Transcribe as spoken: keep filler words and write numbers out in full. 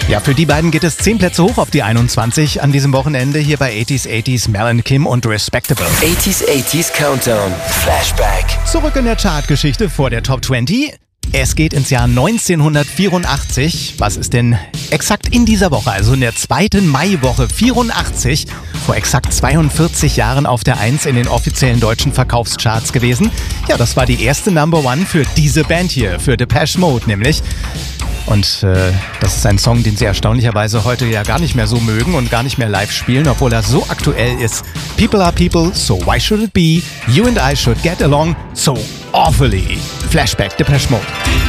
Ja, für die beiden geht es zehn Plätze hoch auf die einundzwanzig an diesem Wochenende hier bei achtziger achtziger, Mel and Kim und Respectable. achtziger achtziger Countdown, Flashback. Zurück in der Chartgeschichte vor der Top zwanzig. Es geht ins Jahr neunzehnhundertvierundachtzig. Was ist denn exakt in dieser Woche, also in der zweiten Maiwoche vierundachtzig, vor exakt zweiundvierzig Jahren auf der eins in den offiziellen deutschen Verkaufscharts gewesen? Ja, das war die erste Number One für diese Band hier, für Depeche Mode nämlich. Und äh, das ist ein Song, den sie erstaunlicherweise heute ja gar nicht mehr so mögen und gar nicht mehr live spielen, obwohl er so aktuell ist. People are people, so why should it be? You and I should get along so awfully. Flashback, Depeche Mode.